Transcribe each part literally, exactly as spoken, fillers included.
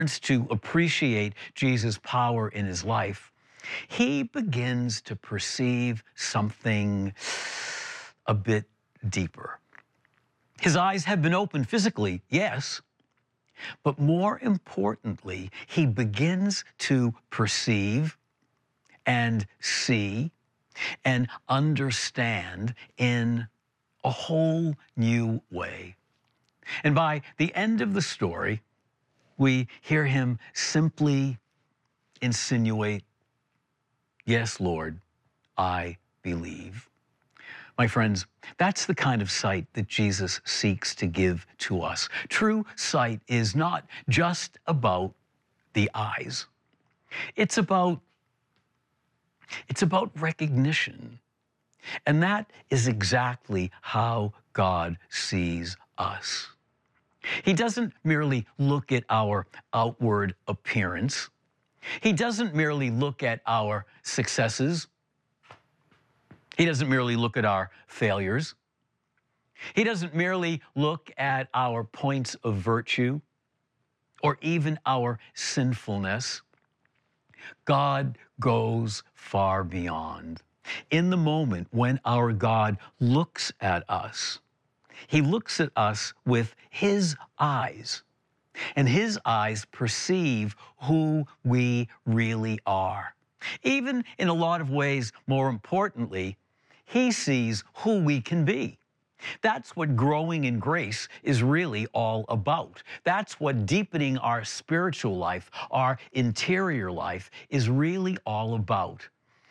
to appreciate Jesus' power in his life, he begins to perceive something a bit deeper. His eyes have been opened physically, yes, but more importantly, he begins to perceive and see and understand in a whole new way. And by the end of the story, we hear him simply insinuate, "Yes, Lord, I believe." My friends, that's the kind of sight that Jesus seeks to give to us. True sight is not just about the eyes. It's about, it's about recognition. And that is exactly how God sees us. He doesn't merely look at our outward appearance. He doesn't merely look at our successes. He doesn't merely look at our failures. He doesn't merely look at our points of virtue or even our sinfulness. God goes far beyond. In the moment when our God looks at us, he looks at us with his eyes, and his eyes perceive who we really are. Even in a lot of ways, more importantly, he sees who we can be. That's what growing in grace is really all about. That's what deepening our spiritual life, our interior life, is really all about.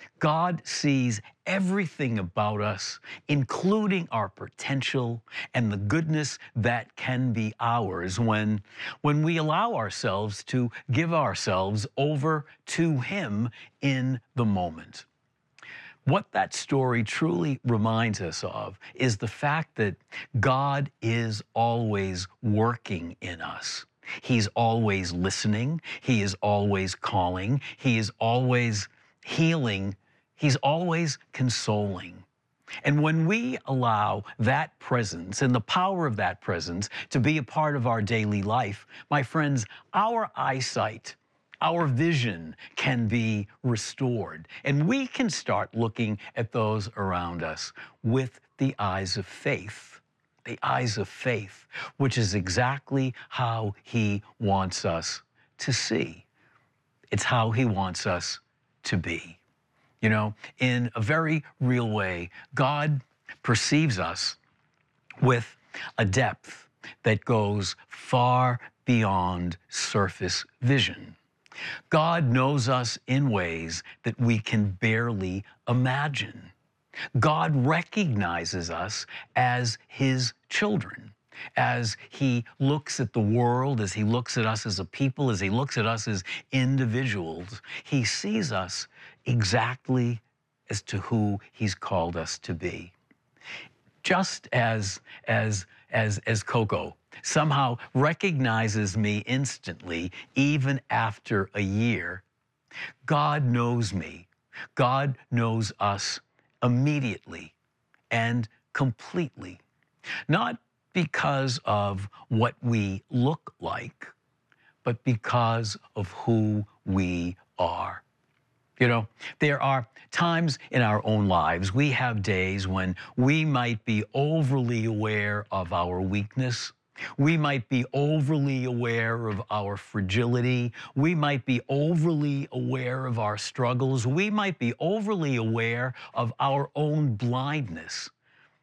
God sees everything about us, including our potential and the goodness that can be ours when, when we allow ourselves to give ourselves over to him in the moment. What that story truly reminds us of is the fact that God is always working in us. He's always listening. He is always calling. He is always healing. He's always consoling. And when we allow that presence and the power of that presence to be a part of our daily life, my friends, our eyesight, our vision can be restored. And we can start looking at those around us with the eyes of faith, the eyes of faith, which is exactly how he wants us to see. It's how he wants us to be. You know, in a very real way, God perceives us with a depth that goes far beyond surface vision. God knows us in ways that we can barely imagine. God recognizes us as his children. As he looks at the world, as he looks at us as a people, as he looks at us as individuals, he sees us exactly as to who he's called us to be. Just as, as, as, as Coco somehow recognizes me instantly, even after a year, God knows me. God knows us immediately and completely. Not because of what we look like, but because of who we are. You know, there are times in our own lives, we have days when we might be overly aware of our weakness. We might be overly aware of our fragility. We might be overly aware of our struggles. We might be overly aware of our own blindness.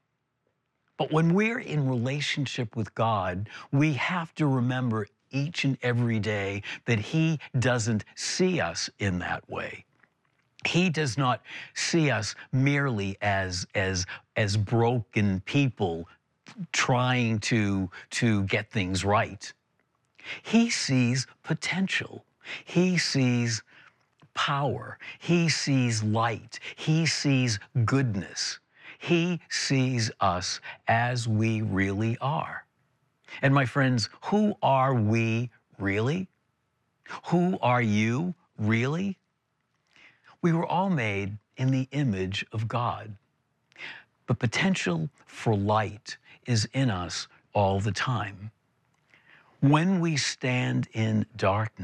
But when we're in relationship with God, we have to remember each and every day that he doesn't see us in that way. He does not see us merely as, as, as broken people trying to, to get things right. He sees potential. He sees power. He sees light. He sees goodness. He sees us as we really are. And my friends, who are we really? Who are you really? We were all made in the image of God. The potential for light is in us all the time. When we stand in darkness,